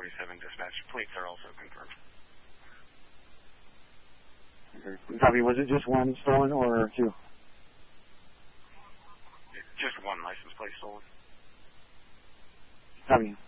47 dispatch. Plates are also confirmed. Copy. Was it just one stolen or two? Just one license plate stolen. Copy.